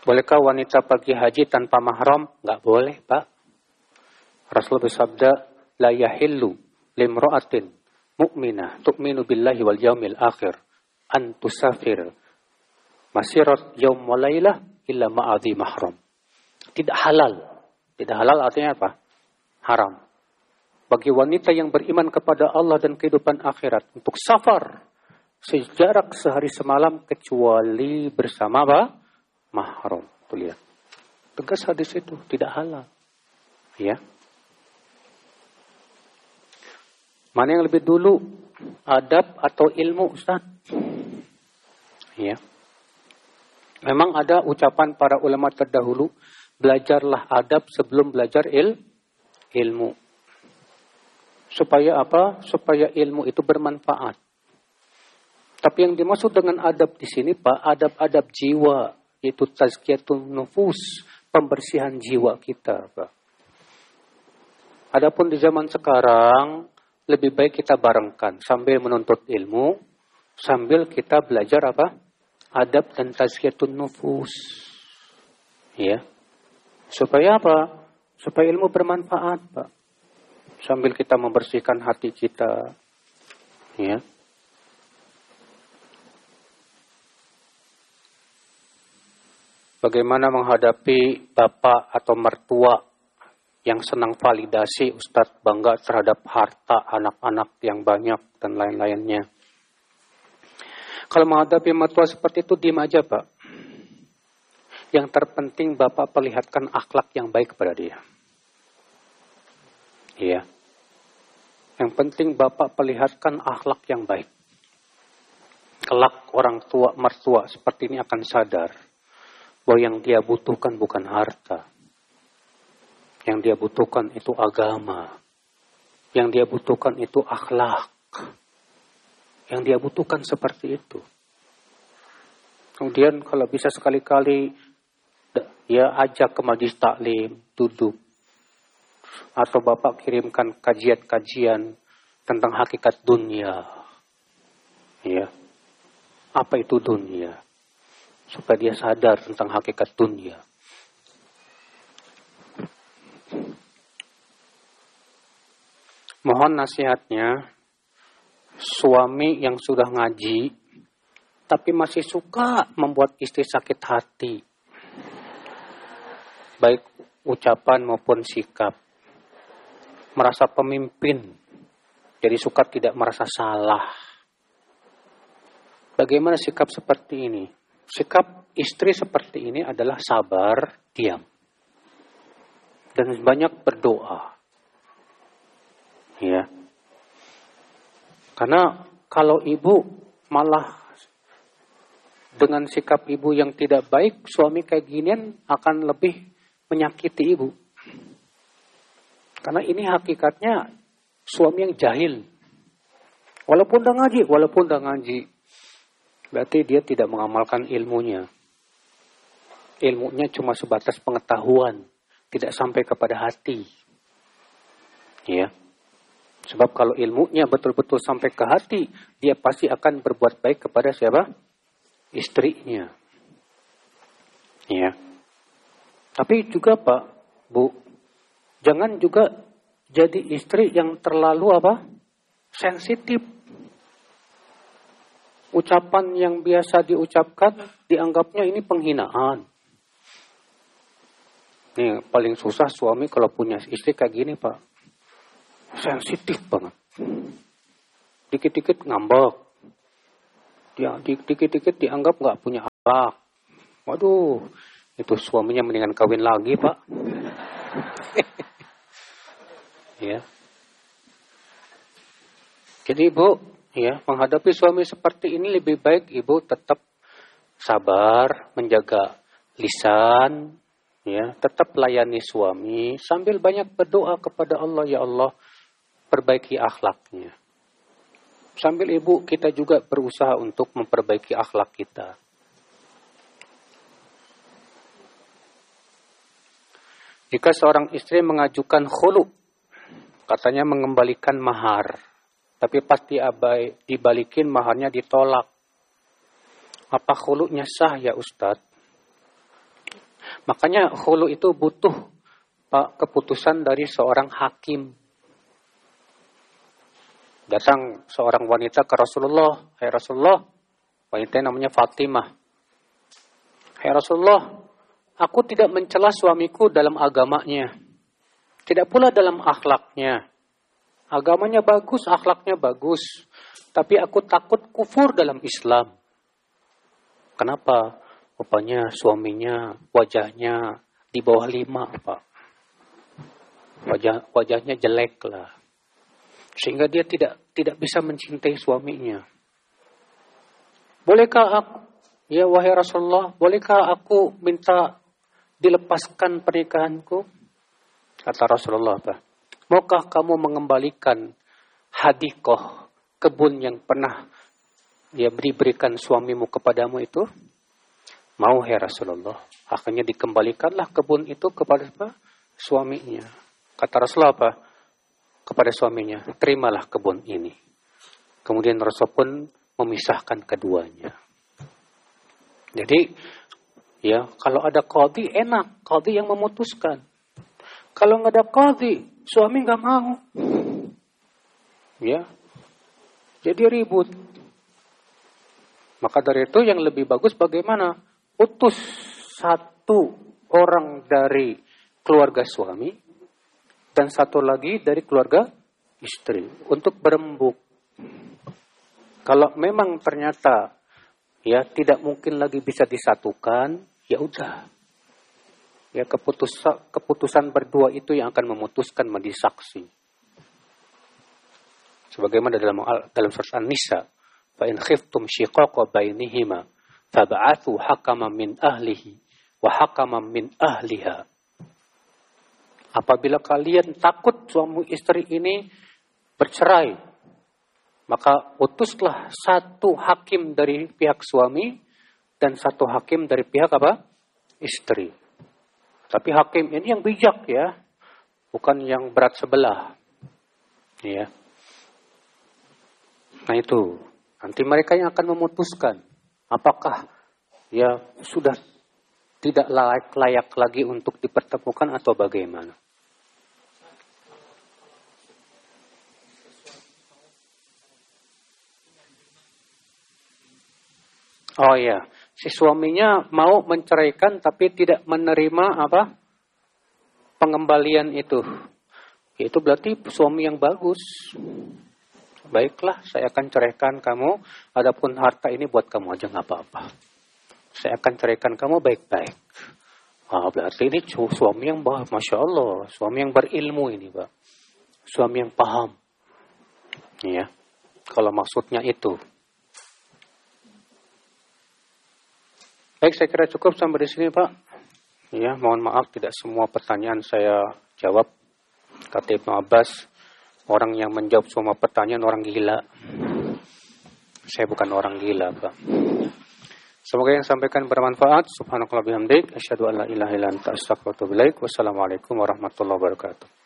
Bolehkah wanita pergi haji tanpa mahram? Nggak boleh, Pak. Rasul bersabda, la yahillu limra'atin mu'minah tu'minu billahi wal yaumil akhir an tusafir masirat yaum wa lailah illa ma'adhi mahram. Tidak halal. Tidak halal artinya apa? Haram. Bagi wanita yang beriman kepada Allah dan kehidupan akhirat untuk safar sejarak sehari semalam kecuali bersama apa? Mahram. Tuh lihat. Tegas hadis itu, tidak halal. Ya. Mana yang lebih dulu? Adab atau ilmu, Ustaz? Ya. Memang ada ucapan para ulama terdahulu, belajarlah adab sebelum belajar ilmu. Supaya apa? Supaya ilmu itu bermanfaat. Tapi yang dimaksud dengan adab di sini, Pak, adab-adab jiwa, yaitu tazkiyatun nufus, pembersihan jiwa kita, Pak. Adapun di zaman sekarang, lebih baik kita barengkan sambil menuntut ilmu, sambil kita belajar apa? Adab dan tazkiyatun nufus. Ya. Supaya apa? Supaya ilmu bermanfaat, Pak. Sambil kita membersihkan hati kita. Ya. Bagaimana menghadapi bapak atau mertua yang senang validasi, Ustadz, bangga terhadap harta anak-anak yang banyak dan lain-lainnya. Kalau menghadapi mertua seperti itu, diam aja, Pak. Yang terpenting Bapak perlihatkan akhlak yang baik kepada dia. Iya. Yang penting Bapak perlihatkan akhlak yang baik. Kelak orang tua, mertua seperti ini akan sadar bahwa yang dia butuhkan bukan harta. Yang dia butuhkan itu agama. Yang dia butuhkan itu akhlak. Yang dia butuhkan seperti itu. Kemudian kalau bisa sekali-kali ya ajak ke majelis taklim, duduk. Atau Bapak kirimkan kajian-kajian tentang hakikat dunia. Ya. Apa itu dunia? Supaya dia sadar tentang hakikat dunia. Mohon nasihatnya, suami yang sudah ngaji, tapi masih suka membuat istri sakit hati. Baik ucapan maupun sikap. Merasa pemimpin, jadi suka tidak merasa salah. Bagaimana sikap seperti ini? Sikap istri seperti ini adalah sabar, diam. Dan banyak berdoa. Ya. Karena kalau ibu malah dengan sikap ibu yang tidak baik, suami kayak ginian akan lebih menyakiti ibu. Karena ini hakikatnya suami yang jahil. Walaupun udah ngaji. Berarti dia tidak mengamalkan ilmunya. Ilmunya cuma sebatas pengetahuan, tidak sampai kepada hati. Ya. Sebab kalau ilmunya betul-betul sampai ke hati, dia pasti akan berbuat baik kepada siapa? Istrinya. Ya. Tapi juga Pak, Bu, jangan juga jadi istri yang terlalu apa? Sensitif. Ucapan yang biasa diucapkan, dianggapnya ini penghinaan. Nih, paling susah suami kalau punya istri kayak gini, Pak. Sensitif banget. Dikit-dikit ngambek. Dia dikit-dikit dianggap nggak punya akhlak. Waduh, itu suaminya mendingan kawin lagi, Pak. Ya. Jadi Ibu, ya, menghadapi suami seperti ini lebih baik Ibu tetap sabar, menjaga lisan, ya, tetap layani suami sambil banyak berdoa kepada Allah, ya Allah, perbaiki akhlaknya. Sambil Ibu kita juga berusaha untuk memperbaiki akhlak kita. Jika seorang istri mengajukan khulu, katanya mengembalikan mahar, tapi pasti dibalikin maharnya ditolak. Apa khulunya sah ya Ustadz? Makanya khulu itu butuh keputusan dari seorang hakim. Datang seorang wanita ke Rasulullah. Hai Rasulullah, wanita namanya Fatimah. Hai Rasulullah, aku tidak mencela suamiku dalam agamanya. Tidak pula dalam akhlaknya. Agamanya bagus, akhlaknya bagus. Tapi aku takut kufur dalam Islam. Kenapa? Rupanya suaminya, wajahnya di bawah 5, Pak. Wajahnya jelek lah. Sehingga dia tidak bisa mencintai suaminya. Bolehkah aku, ya wahai Rasulullah, bolehkah aku minta dilepaskan pernikahanku? Kata Rasulullah, Pak, maukah kamu mengembalikan hadikoh, kebun yang pernah diberikan suamimu kepadamu itu? Mau, hai Rasulullah. Akhirnya dikembalikanlah kebun itu kepada suaminya. Kata Rasulullah apa? Kepada suaminya, terimalah kebun ini. Kemudian Rasul pun memisahkan keduanya. Jadi, ya kalau ada qadhi enak, qadhi yang memutuskan. Kalau nggak ada qadhi, suami nggak mau. Ya, jadi ribut. Maka dari itu yang lebih bagus bagaimana? Utus satu orang dari keluarga suami dan satu lagi dari keluarga istri untuk berembuk. Kalau memang ternyata ya tidak mungkin lagi bisa disatukan, ya udah. Ya keputusan berdua itu yang akan memutuskan menjadi saksi. Sebagaimana dalam surat An-Nisa, fa in khiftum shiqaqa bainihima fab'athu hakaman min ahlihi wa hakaman min ahliha. Apabila kalian takut suami istri ini bercerai, maka utuslah satu hakim dari pihak suami dan satu hakim dari pihak apa? Istri. Tapi hakim ini yang bijak ya, bukan yang berat sebelah. Ya. Nah itu, nanti mereka yang akan memutuskan apakah ya sudah tidak layak lagi untuk dipertemukan atau bagaimana. Oh ya, si suaminya mau menceraikan tapi tidak menerima apa? Pengembalian itu. Itu berarti suami yang bagus. Baiklah, saya akan ceraikan kamu. Adapun harta ini buat kamu aja nggak apa-apa. Saya akan ceraikan kamu baik-baik. Ah, berarti ini suami yang Masya Allah, suami yang berilmu ini, Pak. Suami yang paham. Ya, kalau maksudnya itu. Baik, saya kira cukup sampai di sini, Pak. Ya, mohon maaf tidak semua pertanyaan saya jawab. Kata Ibnu Abbas, orang yang menjawab semua pertanyaan orang gila. Saya bukan orang gila, Pak. Semoga yang sampaikan bermanfaat. Subhanakallah bihamdik. Asyhadu an la ilaha illa anta astaghfiruka wa atubu ilaik. Wassalamualaikum warahmatullahi wabarakatuh.